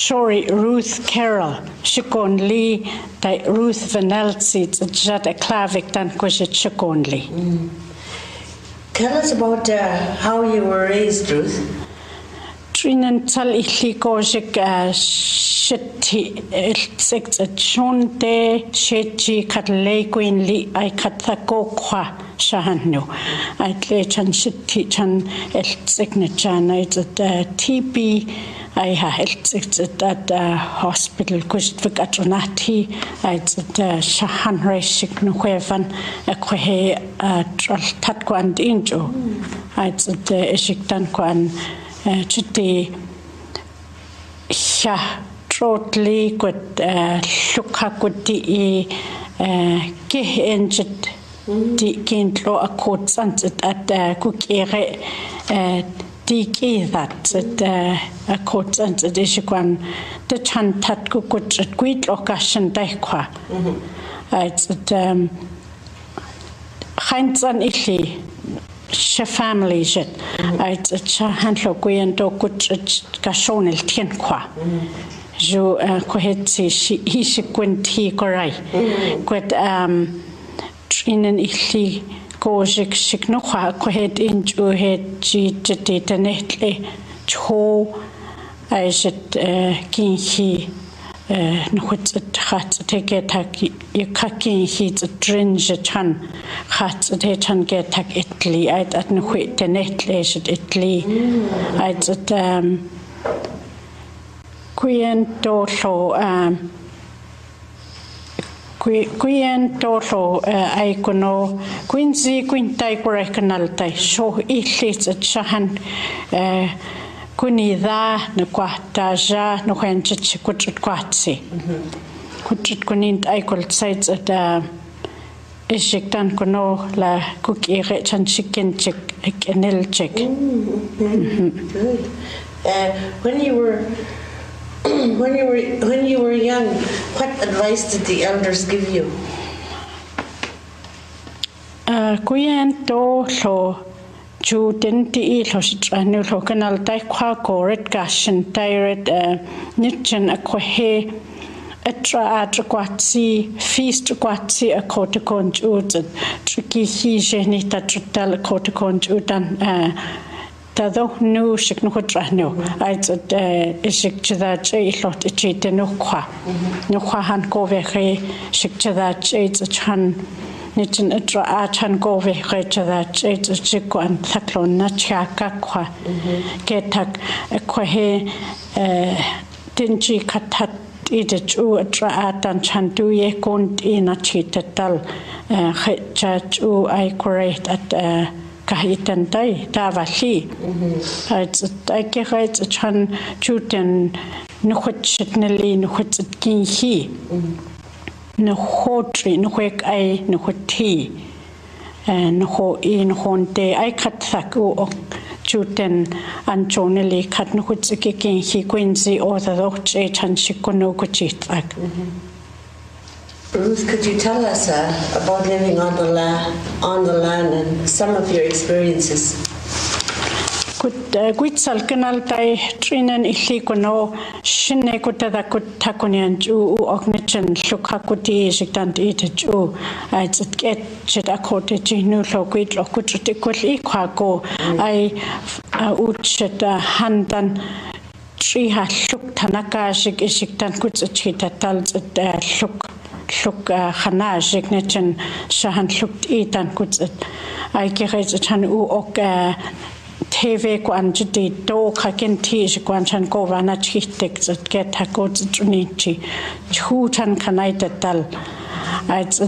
Shori Ruth Carroll, Shikon Lee, the Ruth Vanelsi, Jad a Klavik dan Kushit Shikon Lee. Tell us about how you were raised, Ruth. Trinan tal ihli kojik shiti ilsik chonte shechi katlei queen li I kathako kwa shahanu. I tle chan shiti chan ilsik na chan it's at TP I ha ilsik at hospital kushtvik atronati it's at shahan reshik no kwevan kwehe tatkwand injo it's at ishiktan kwan Chiti Sha Trotli could Luka could the Gih engine the Gintlo a coat sunset at Cookere Diki that a coat sunset Ishikwan the Chantat could at Quit Occasion Daikwa. It's at Heinzan Ishi. Family jet. It's a handlo guiando good gashon el tienkwa. Jo cohetsi he sequent he corai. Quet trinen ichli gojik shiknoha cohet inju head g netle cho I should kinhi Nuhut hat take a tack you cacking heat a dringe chan hat a chan get tack Italy I'd at Nuhit the netle should Italy I'd at Queen Dotlo I cono Quincy Quintai Corecanaltai show it at Shahan Kunida na kwataja no kwenchit kutrit kwatsi kutrit kunint I called sites at ishiktan kono la kukire chan chicken chick enel chick. Good. When you were young, what advice did the elders give you? Kuyen do lo Ju didn't eat a new local daikwa goret gashin direct nitchen a quahe a tra quatsi feast quatsi a coticon jud tricky he genita trutel a coticon judan Tado new shiknutrano I said ishikchada jay lot a cheat no qua no quahan go vehe shikchada jades a chan Nitchen a chan go ve recha that it's a chico and thaklon nachaka qua get tak a quahe dingy katat idich u a traat and chandu ye cont in a cheatal church u I correct at kahitan day davali it's I get a chan chuten no chitnelly no chit he no hotri no quick I no tea no ho in honte I cut thaku o chuten and jonely cut no kicking he quincy or the roche chan shikono kuchit. Ruth, could you tell us about living on the land and some of your experiences? Quit salkanal tai trinan ilikono shine kutada kutakonian ju ognichen lukakuti siktant itju it's get chit akote jinu loquit lokuti kul ikwago I uchet handan tri ha luk tanaka sik isiktan kutchita talz luk khana siknechen shahan lukt itan kutset I get chan u ok TV kwan jidi do kaken tish kwan chan go vana chitek zat get hakot trunichi chu chan kanai tal it's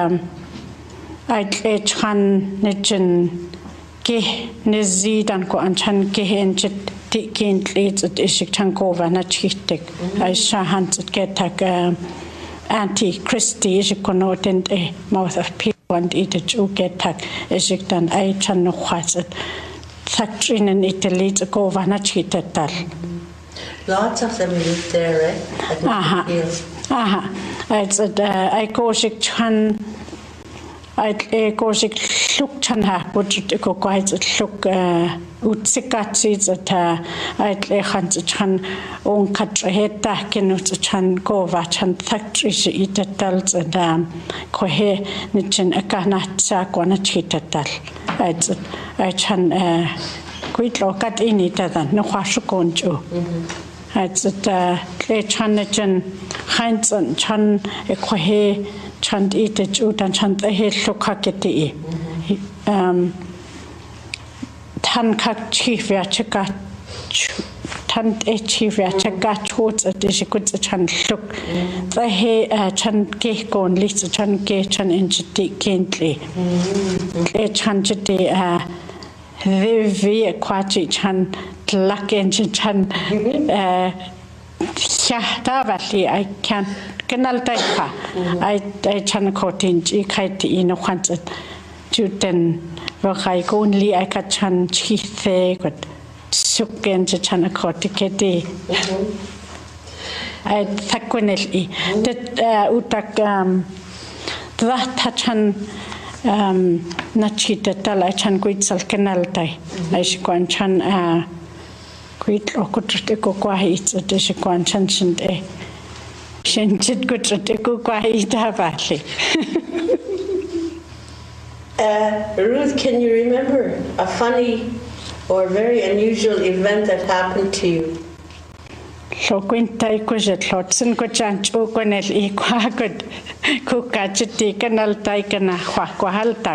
I chan nechen ge nezi dan ko an chan ge enjit tikin leads at ishik chan go vana chitek I shahan zat get hak anti Christi ishik konotent a mouth of people and eat it you get hak ishik dan I chan no khwazat Factory in Italy to go Vanachital. Lots of them live there, right? It's I go sick chan I go sick lluk chan ha budget ko quite lluk utsikatsi ta aitle khan chan on katra heta kenu chan ko va chan factory itatal da ko he nichin akana sa ko na chitatal ai chan kuitlo kat ini ta no khashu konju le chan chen khain chan ko he chan ite chu tan chan te he llukha keti tan kak chief ya chaka tan e chief ya chaka chot at is good chan lluk te he chan ke kon lit chan ke chan inchiti kentli le chan chiti vi kwachi chan tlak engine chan ta vali I can kenal ta I chan kotin chi khaiti ino khanchat chuten va khai kon li I ka chan chi the got sukken chan kotiketi I thakuneli that utak that chan nachita tala chan kuitsal kenal tai I shikwan chan kuit lokutrte ko kwahi te shikwan chan shinde shenchit kutrte ko kwahi ta vali Ruth, can you remember a funny or very unusual event that happened to you? So quintai kujet lotsen ko chanchu konel I kwagod ku kachiti kanal tai kana kwa haltak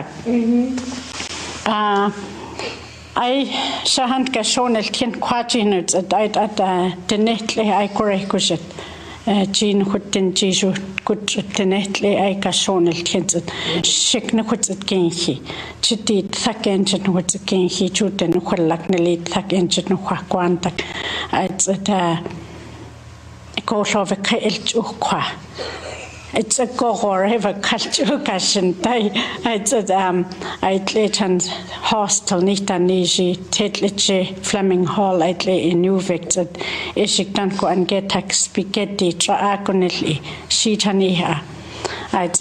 I shahan ka shonel tien kwachinut at denetle I kore kujet Jean hutin jisu gut denetle I ka shonel tien shikna kujet genhi chiti thak engine kujet genhi chuten khulak neli thak engine kwa kwantak at go of a kail kwa it's a go or ever culture cashin tai it's I let and hostel nita niji tetliche Fleming Hall I in New Victor ishiktan ko and get tax spaghetti tra akonelli shitaniha it's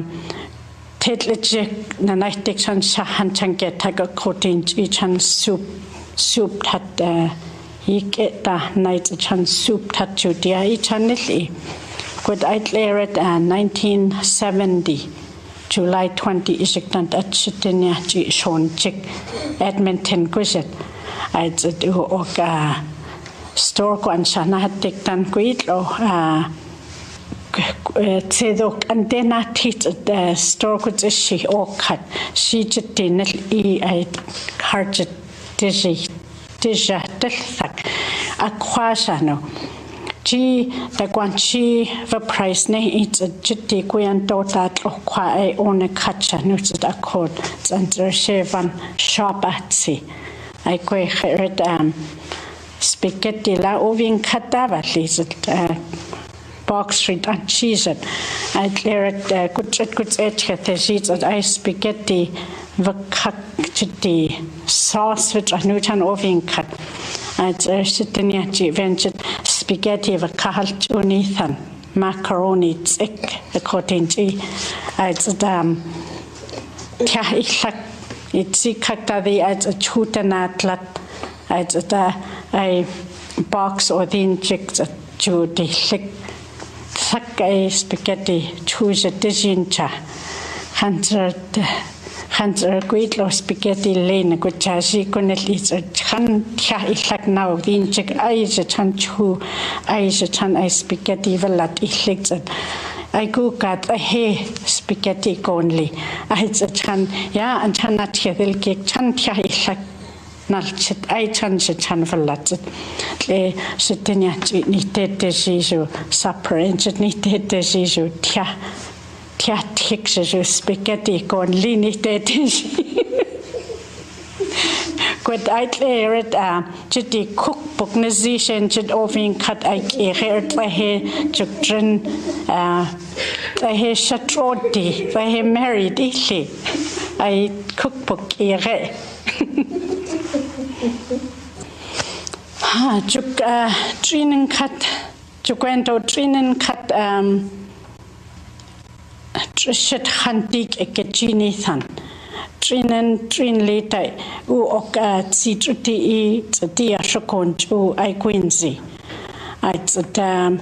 tetliche na nightik chan shahan chan get tag a coating chan soup hat Iketa night chan soup tachu dia ichanili could I clear it 1970 July 20 ishiktant at chitinia chi shon chick Edmonton kujet I do oka store ko anshana hatik tan kuitlo tsedok antena tit the store ko shi okat shi chitinil I harjet digi Deja telthak akwasano G the guanchi the price ne it's a jiti kuyan dota kwa I own a catcher nuts at a code and shevan shop atsi I quay spaghetti la ovin katava least box street and cheese it I clear it good edge at the sheets at I spaghetti the chiti sauce which I knew an oven cut. I'd sitting at ventured spaghetti of a calchunithan, macaroni, thick, according to I'd it's a cactadi, I'd a chutanatlat, I'd a box or the inject to the thick a spaghetti, choose a disincha, 100 quidlo spaghetti lane good chashi kunetlis chan kya ilak now vinchik aija chan chu aija chan I spaghetti velat ilek I go kat a he spaghetti only aija chan ya and chan at hedil cake chan kya ilak nalchit I chan velat le sitenya ni tete jisu supper and ni tete jisu kya Tiatik spaghetti con lini tetish. Good I clear it chitty cookbook nazishan chit oven cut I heard the hair children the hair shatrodi the hair married illy I cookbook ere chuk training cut chukwento training cut Trishat Hantik Ekechini Than trin litai u ok tsi I tia shokonch u ai Quincy. Ai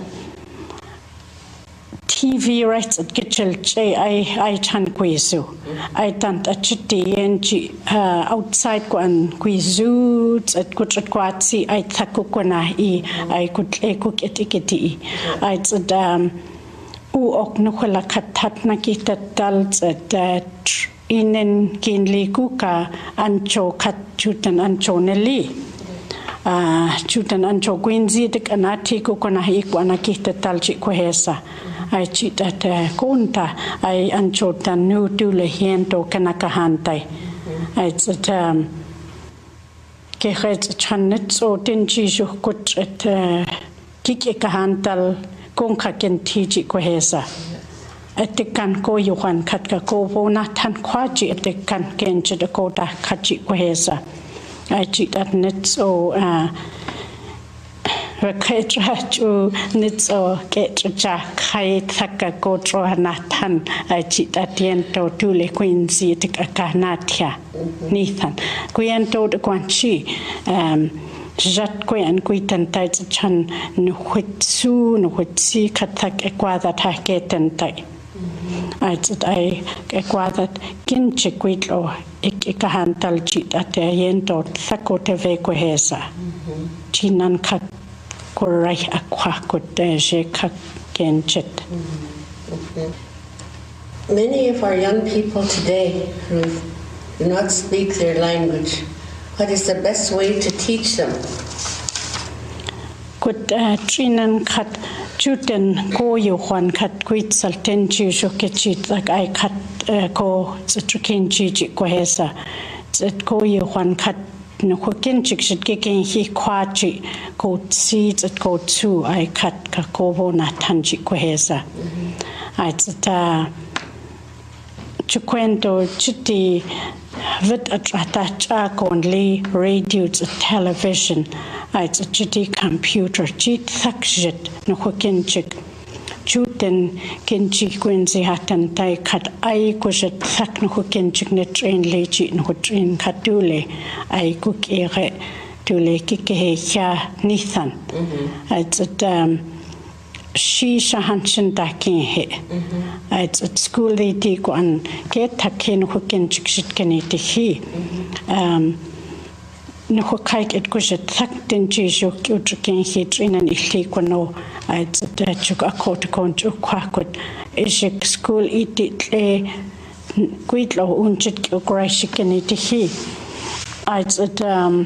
TV rights at Kitchel I chan quizu. I tant a chiti and outside quan quizu at Kutratquatsi I takukwana I could cook etiketi. I said u ok nukola katatna kita dals at inen kinli kuka ancho kat chutan ancho neli. Chutan ancho Quincy dik anati kukona ikwana kita talchi kwehesa. I cheat at Kunta, I anchota new dule hiento kanakahantai. I said, Kehet chanets or tinchi kut at Kikikahantal Kunkaken Tiji Kohesa. At the can go you one katka kovo natan kwaji at the can kench the kota kachi Kohesa. I cheat at nets or Ketrachu nitso ketracha kai taka kotro hanatan I chit atiento tule Quincy tikakanatia Nathan Quiento de Quanchi Jat Queen Quitan Tides Chan Nuhitsu Nuhitsi Katak Equada Taketentai I said I equadat kinchik witlo ikahantal chit atiento thakote vequehesa Chinan kat Korai aquakut jeka genchet. Many of our young people today who do not speak their language, what is the best way to teach them? Kut trinan kat chuten ko yu juan kat quit salten chi shokechit like I kat ko tsukin chi kohesa. Zet ko yu juan kat no kinchik should kikin he kwachi ko seeds at go to I cut kakovo na tanchi kohesa. I said chukwento chiti vit atratacha only radio television. I said chiti computer chit thakshit no kinchik chuten kinchi Quincy hatan tai kat I kushet thak no kinchik ne train lechi no train katule I cook ere tule kikehecha Nathan. I said she shahanshin dakin he. I said school they take one get takin no kinchik shit keniti he. No kaik it kushet thak tinchi shok utrukin he train and illi kono. I said chuk akot konchu kwakut ishik school itit le quitlo unchit ukraishikeniti he. I said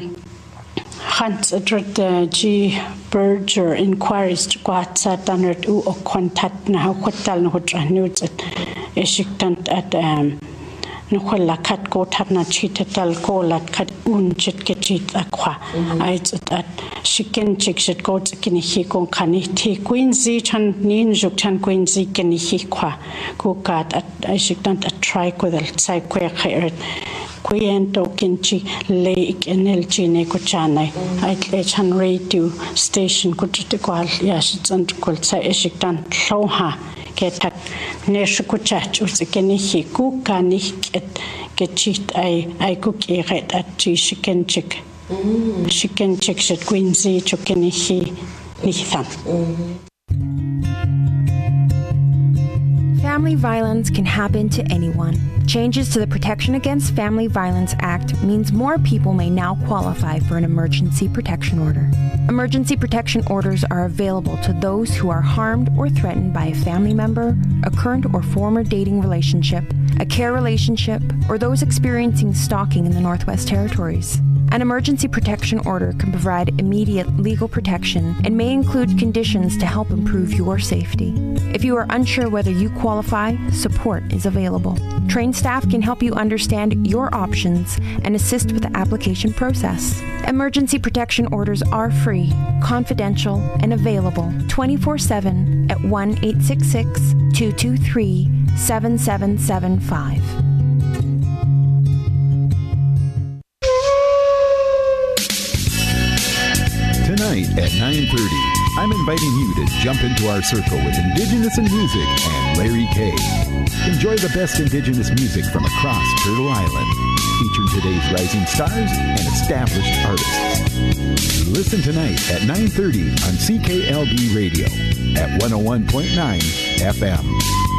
Hans at G. Berger inquiries to Quatsa Dunert U or contact now hotel no nudes at Ishiktant at Nukola cat go tapna cheatal call at cat unchit ketchit aqua. I said that chicken chick should go to Kinihiko Kaniti Quincy Chan Ninjuk Chan Quincy Kinihikwa go cat at Ishiktant at trike with a psyche. Quiento kinchi lake in Elgine Kuchane. I lechan radio station Kuchitikwal Yashits and Kulsa Eshiktan Loha get at Neshukuchach Usikenihi Kukani get cheat I cook red at chicken chick. Chicken chick should Quincy Chukenihi Nithan. Family violence can happen to anyone. Changes to the Protection Against Family Violence Act means more people may now qualify for an emergency protection order. Emergency protection orders are available to those who are harmed or threatened by a family member, a current or former dating relationship, a care relationship, or those experiencing stalking in the Northwest Territories. An emergency protection order can provide immediate legal protection and may include conditions to help improve your safety. If you are unsure whether you qualify, support is available. Trained staff can help you understand your options and assist with the application process. Emergency protection orders are free, confidential, and available 24/7 at 1-866-223-7775. Tonight at 9:30, I'm inviting you to jump into our circle with Indigenous in Music and Larry Kay. Enjoy the best Indigenous music from across Turtle Island. featuring today's rising stars and established artists. Listen tonight at 9:30 on CKLB Radio at 101.9 FM.